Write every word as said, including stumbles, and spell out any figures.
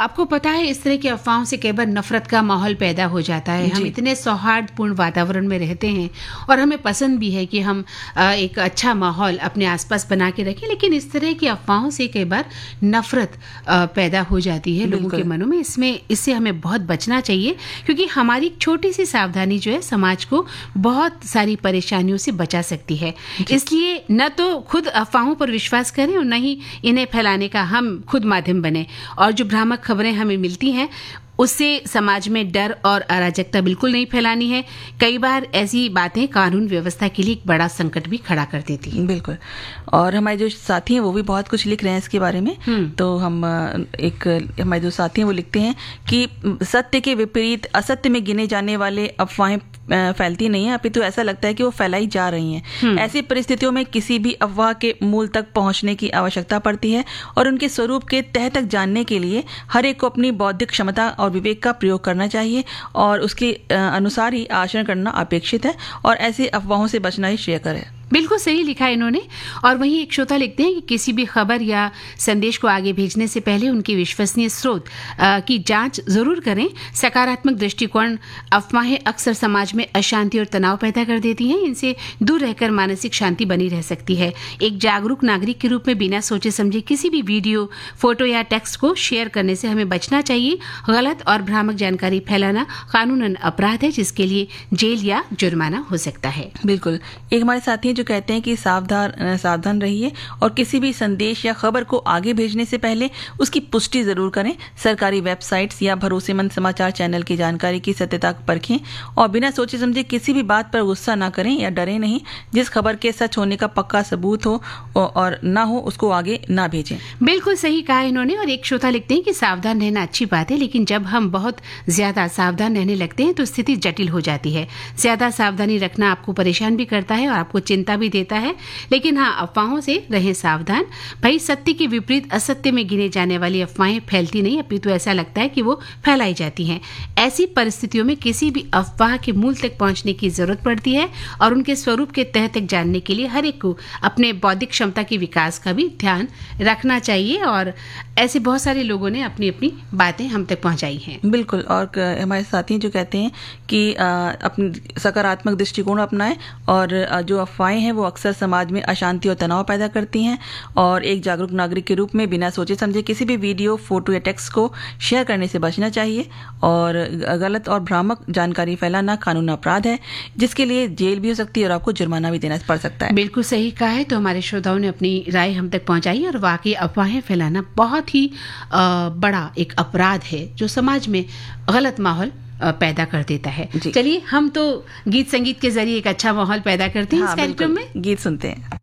आपको पता है इस तरह की अफवाहों से कई बार नफरत का माहौल पैदा हो जाता है। हम इतने सौहार्दपूर्ण वातावरण में रहते हैं और हमें पसंद भी है कि हम एक अच्छा माहौल अपने आसपास बना के रखें, लेकिन इस तरह की अफवाहों से कई बार नफरत पैदा हो जाती है लोगों के मनों में। इसमें इससे हमें बहुत बचना चाहिए, क्योंकि हमारी छोटी सी सावधानी जो है समाज को बहुत सारी परेशानियों से बचा सकती है। इसलिए न तो खुद अफवाहों पर विश्वास करें और न ही इन्हें फैलाने का हम खुद माध्यम बने। और जो भ्रामक खबरें हमें मिलती हैं उससे समाज में डर और अराजकता बिल्कुल नहीं फैलानी है। कई बार ऐसी बातें कानून व्यवस्था के लिए एक बड़ा संकट भी खड़ा कर देती है। बिल्कुल। और हमारे जो साथी हैं वो भी बहुत कुछ लिख रहे हैं इसके बारे में। तो हम एक हमारे जो साथी हैं वो लिखते हैं कि सत्य के विपरीत असत्य में गिने जाने वाले अफवाहें फैलती नहीं है, अपितु तो ऐसा लगता है कि वो फैलाई जा रही हैं। ऐसी परिस्थितियों में किसी भी अफवाह के मूल तक पहुंचने की आवश्यकता पड़ती है और उनके स्वरूप के तह तक जानने के लिए हर एक को अपनी बौद्धिक क्षमता और विवेक का प्रयोग करना चाहिए और उसके अनुसार ही आचरण करना अपेक्षित है और ऐसी अफवाहों से बचना ही श्रेयकर है। बिल्कुल सही लिखा है इन्होंने। और वहीं एक श्रोता लिखते हैं कि किसी भी खबर या संदेश को आगे भेजने से पहले उनकी विश्वसनीय स्रोत की जांच जरूर करें। सकारात्मक दृष्टिकोण अफवाहें अक्सर समाज में अशांति और तनाव पैदा कर देती हैं। इनसे दूर रहकर मानसिक शांति बनी रह सकती है। एक जागरूक नागरिक के रूप में बिना सोचे समझे किसी भी वीडियो, फोटो या टेक्स्ट को शेयर करने से हमें बचना चाहिए। गलत और भ्रामक जानकारी फैलाना कानूनन अपराध है, जिसके लिए जेल या जुर्माना हो सकता है। बिल्कुल। एक हमारे साथी जो कहते हैं कि सावधान सावधान रहिए और किसी भी संदेश या खबर को आगे भेजने से पहले उसकी पुष्टि जरूर करें। सरकारी वेबसाइट्स या भरोसेमंद समाचार चैनल की जानकारी की सत्यता परखें और बिना सोचे समझे किसी भी बात पर गुस्सा ना करें या डरें नहीं। जिस खबर के सच होने का पक्का सबूत हो और ना हो उसको आगे ना भेजें। बिल्कुल सही कहा इन्होंने। और एक श्रोता लिखते हैं कि सावधान रहना अच्छी बात है, लेकिन जब हम बहुत ज्यादा सावधान रहने लगते हैं तो स्थिति जटिल हो जाती है। ज्यादा सावधानी रखना आपको परेशान भी करता है और आपको चिंता भी देता है। लेकिन हाँ, अफवाहों से रहें सावधान। भाई, सत्य के विपरीत असत्य में गिने जाने वाली अफवाहें फैलती नहीं, अपितु तो ऐसा लगता है कि वो फैलाई जाती हैं। ऐसी परिस्थितियों में किसी भी अफवाह के मूल तक पहुंचने की जरूरत पड़ती है और उनके स्वरूप के तह तक जानने के लिए हर एक को अपने बौद्धिक क्षमता के विकास का भी ध्यान रखना चाहिए। और ऐसे बहुत सारे लोगों ने अपनी अपनी बातें हम तक पहुंचाई हैं। बिल्कुल। और हमारे साथी जो कहते हैं कि अपनी सकारात्मक दृष्टिकोण अपनाएं और जो अफवाहें हैं वो अक्सर समाज में अशांति और तनाव पैदा करती हैं और एक जागरूक नागरिक के रूप में बिना सोचे समझे किसी भी वीडियो, फोटो या टेक्स्ट को शेयर करने से बचना चाहिए। और गलत और भ्रामक जानकारी फैलाना कानून अपराध है, जिसके लिए जेल भी हो सकती है और आपको जुर्माना भी देना पड़ सकता है। बिल्कुल सही कहा है। तो हमारे श्रोताओं ने अपनी राय हम तक पहुंचाई और वाकई अफवाहें फैलाना बहुत ही बड़ा एक अपराध है जो समाज में गलत माहौल पैदा कर देता है। चलिए, हम तो गीत संगीत के जरिए एक अच्छा माहौल पैदा करते हैं। हाँ, इस कार्यक्रम में गीत सुनते हैं।